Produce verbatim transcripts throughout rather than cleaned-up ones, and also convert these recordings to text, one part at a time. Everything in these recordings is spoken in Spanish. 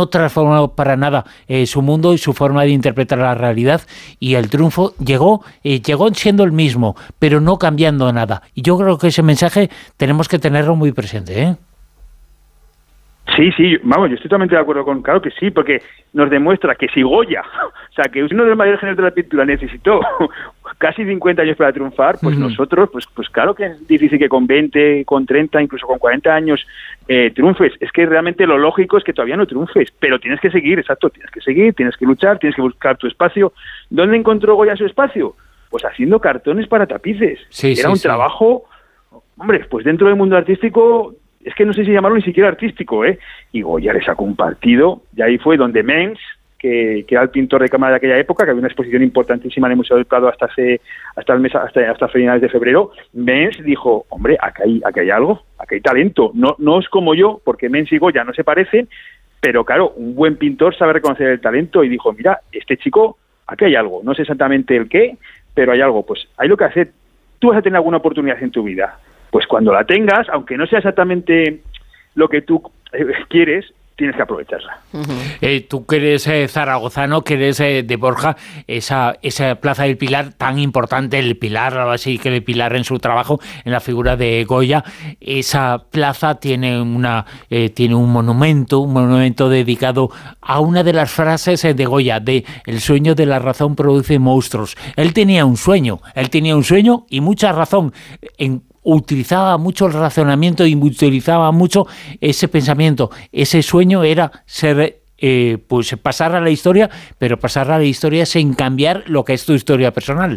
no transformó para nada eh, su mundo y su forma de interpretar la realidad, y el triunfo llegó, eh, llegó siendo el mismo, pero no cambiando nada. Y yo creo que ese mensaje tenemos que tenerlo muy presente, ¿eh? Sí, sí, vamos, yo estoy totalmente de acuerdo con, claro que sí, porque nos demuestra que si Goya, o sea, que uno de los mayores genios de la pintura necesitó casi cincuenta años para triunfar, pues uh-huh. nosotros, pues pues claro que es difícil que con veinte, con treinta, incluso con cuarenta años eh, triunfes. Es que realmente lo lógico es que todavía no triunfes, pero tienes que seguir, exacto, tienes que seguir, tienes que luchar, tienes que buscar tu espacio. ¿Dónde encontró Goya su espacio? Pues haciendo cartones para tapices. Sí, Era sí, un sí. trabajo, hombre, pues dentro del mundo artístico, es que no sé si llamarlo ni siquiera artístico, ¿eh? Y Goya le sacó un partido, y ahí fue donde Mengs, que, que era el pintor de cámara de aquella época, que había una exposición importantísima en el Museo del Prado hasta hace, hasta el mes, hasta, hasta finales de febrero. Mengs dijo, hombre, acá hay, acá hay algo, acá hay talento. No, no es como yo, porque Mengs y Goya no se parecen, pero claro, un buen pintor sabe reconocer el talento, y dijo, mira, este chico, aquí hay algo, no sé exactamente el qué, pero hay algo. Pues hay lo que hacer. Tú vas a tener alguna oportunidad en tu vida. Pues cuando la tengas, aunque no sea exactamente lo que tú eh, quieres, tienes que aprovecharla. Uh-huh. Eh, tú que eres eh, zaragozano, que eres eh, de Borja, esa, esa Plaza del Pilar tan importante, el Pilar, así que el Pilar en su trabajo, en la figura de Goya, esa plaza tiene una eh, tiene un monumento, un monumento dedicado a una de las frases eh, de Goya, de el sueño de la razón produce monstruos. Él tenía un sueño, él tenía un sueño y mucha razón. En utilizaba mucho el razonamiento y utilizaba mucho ese pensamiento. Ese sueño era ser, eh, pues pasar a la historia, pero pasar a la historia sin cambiar lo que es tu historia personal.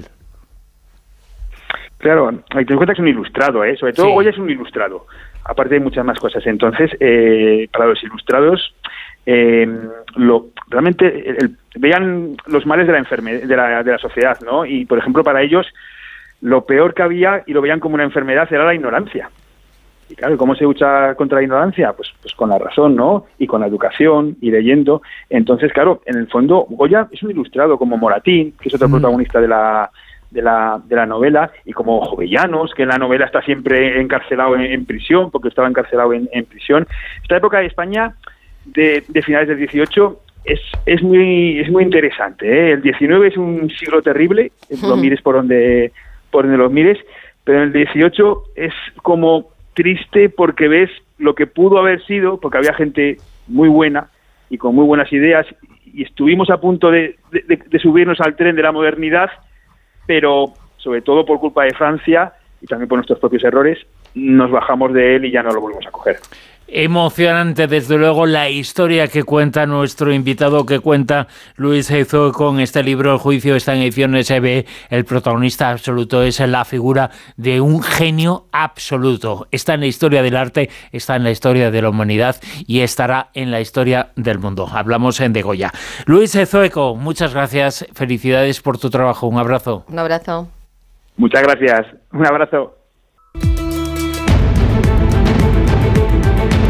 Claro, hay que tener en cuenta que es un ilustrado, ¿eh? Sobre todo sí. Goya es un ilustrado, aparte de muchas más cosas. Entonces, eh, para los ilustrados, eh, lo realmente el, el, veían los males de la enfermedad, de la, de la sociedad, ¿no? Y, por ejemplo, para ellos, lo peor que había, y lo veían como una enfermedad, era la ignorancia. Y claro, ¿cómo se lucha contra la ignorancia? Pues, pues con la razón, ¿no? Y con la educación, y leyendo. Entonces, claro, en el fondo, Goya es un ilustrado, como Moratín, que es otro mm. protagonista de la, de la de la novela, y como Jovellanos, que en la novela está siempre encarcelado en, en prisión, porque estaba encarcelado en, en prisión. Esta época de España, de, de finales del dieciocho, es, es, muy, es muy interesante, ¿eh? El diecinueve es un siglo terrible, mm. lo mires por donde... por donde los mires, pero en el dieciocho es como triste porque ves lo que pudo haber sido, porque había gente muy buena y con muy buenas ideas, y estuvimos a punto de, de, de subirnos al tren de la modernidad, pero sobre todo por culpa de Francia y también por nuestros propios errores, nos bajamos de él y ya no lo volvemos a coger. Emocionante, desde luego, la historia que cuenta nuestro invitado, que cuenta Luis Zoico con este libro, El juicio, está en ediciones E B. El protagonista absoluto es la figura de un genio absoluto. Está en la historia del arte, está en la historia de la humanidad y estará en la historia del mundo. Hablamos en de Goya. Luis Zoico, muchas gracias, felicidades por tu trabajo. Un abrazo. Un abrazo. Muchas gracias. Un abrazo.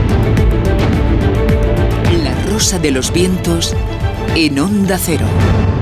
La rosa de los vientos en Onda Cero.